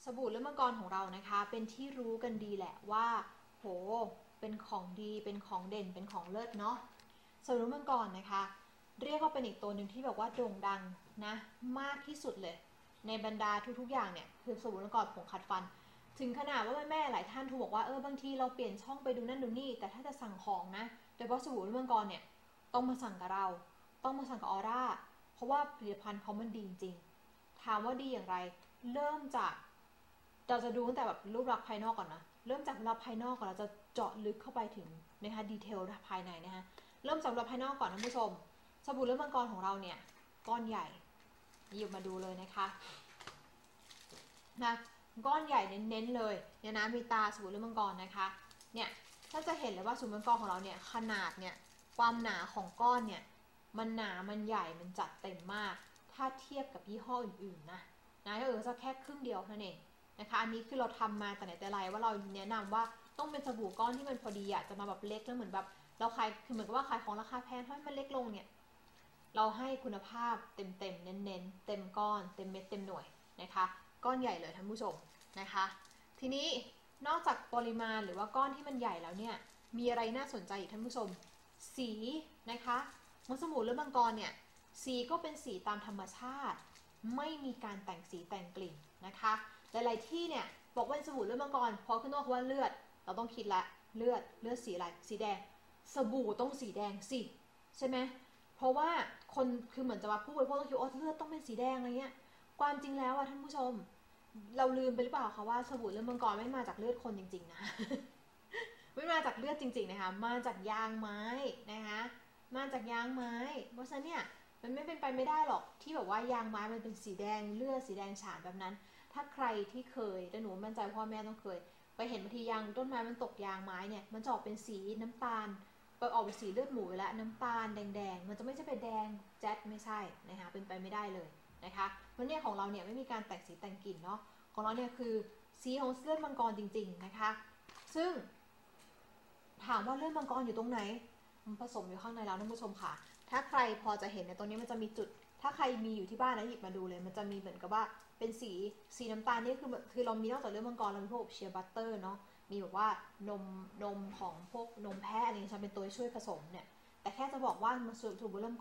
สบู่เลือดมังกรของเรานะคะเป็นที่รู้กันดีแหละว่าโหเป็นของดีเป็นของเด่นเป็นของเลิศเนาะสบู่เลือดมังกรนะคะเรียกว่าเป็นอีกตัวหนึ่งที่แบบว่าโด่งดังนะมากที่สุดเลยในบรรดาทุกๆอย่างเนี่ยคือสบู่เลือดมังกรผงขัดฟันถึงขนาดว่าแม่หลายท่านถูกบอกว่าบางทีเราเปลี่ยนช่องไปดูนั่นดูนี่แต่ถ้าจะสั่งของนะโดยเฉพาะสบู่เลือดมังกรเนี่ยต้องมาสั่งกับเราต้องมาสั่งกับออร่าเพราะว่าผลิตภัณฑ์เขามันดีจริงถามว่าดีอย่างไรเริ่มจากเราจะดูตั้งแต่แบบรูปลักษณ์ภายนอกก่อนนะเริ่มจากรูปลักษณ์ภายนอกก่อนเราจะเจาะลึกเข้าไปถึงนะคะดีเทลภายในนะคะเริ่มจากรูปลักษณ์ภายนอกก่อนท่านผู้ชมสบู่เลือดมังกรของเราเนี่ยก้อนใหญ่หยิบมาดูเลยนะคะนะก้อนใหญ่เน้นๆเลยเนี่ยนะมีตาสบู่เลือดมังกรนะคะเนี่ยถ้าจะเห็นเลยว่าสบู่มังกรของเราเนี่ยขนาดเนี่ยความหนาของก้อนเนี่ยมันหนามันใหญ่มันจัดเต็มมากถ้าเทียบกับยี่ห้ออื่นๆนะจะแค่ครึ่งเดียวเท่านั้นเองนะคะอันนี้คือเราทำมาแต่ไหนแต่ไรว่าเราแนะนำว่าต้องเป็นสบู่ก้อนที่มันพอดีอะจะมาแบบเล็กแล้วเหมือนแบบเราขายคือเหมือนกับว่าขายของราคาแพงเพราะมันเล็กลงเนี่ยเราให้คุณภาพเต็มๆเน้นๆเต็มก้อนเต็มเม็ดเต็มหน่วยนะคะก้อนใหญ่เลยท่านผู้ชมนะคะทีนี้นอกจากปริมาณหรือว่าก้อนที่มันใหญ่แล้วเนี่ยมีอะไรน่าสนใจอีกท่านผู้ชมสีนะคะมัสบู่เลือดมังกรเนี่ยสีก็เป็นสีตามธรรมชาติไม่มีการแต่งสีแต่งกลิ่นนะคะหลายๆที่เนี่ยบอกว่าสบู่เลือดมังกรพอขึ้นต้นว่าเลือดเราต้องคิดละเลือดสีอะไรสีแดงสบู่ต้องสีแดงสิใช่ไหมเพราะว่าคนคือเหมือนจะมาพูดพวกต้องคิดว่าเลือดต้องเป็นสีแดงอะไรเงี้ยความจริงแล้วอะท่านผู้ชมเราลืมไปหรือเปล่าคะว่าสบู่เลือดมังกรไม่มาจากเลือดคนจริงๆนะ ไม่มาจากเลือดจริงๆนะคะมาจากยางไม้นะคะมาจากยางไม้เพราะฉะนั้นเนี่ยมันไม่เป็นไปไม่ได้หรอกที่แบบว่ายางไม้มันเป็นสีแดงเลือดสีแดงฉานแบบนั้นถ้าใครที่เคยแต่หนูมั่นใจพ่อแม่ต้องเคยไปเห็นบางทียางต้นไม้มันตกยางไม้เนี่ยมันจะออกเป็นสีน้ำตาลออกเป็นสีเลือดหมูแล้วน้ำตาลแดงๆมันจะไม่ใช่เป็นแดงแจ๊ดไม่ใช่นะคะเป็นไปไม่ได้เลยนะคะเพราะเนี่ยของเราเนี่ยไม่มีการแต่งสีแต่งกลิ่นเนาะของเราเนี่ยคือสีของเลือดมังกรจริงๆนะคะซึ่งถามว่าเลือดมังกรอยู่ตรงไหนมันผสมอยู่ข้างในแล้วท่านผู้ชมค่ะถ้าใครพอจะเห็นในตรงนี้มันจะมีจุดถ้าใครมีอยู่ที่บ้านนะหยิบมาดูเลยมันจะมีเหมือนกับว่าเป็นสีน้ำตาลนี่คือเรามีนอกจากเลือดมังกรเรามีพวกเชียร์บัตเตอร์เนาะมีแบบว่านมของพวกนมแพะอะไรอย่างเงี้ยเป็นตัวช่วยผสมเนี่ยแต่แค่จะบอกว่ามันสูตรเริ่ม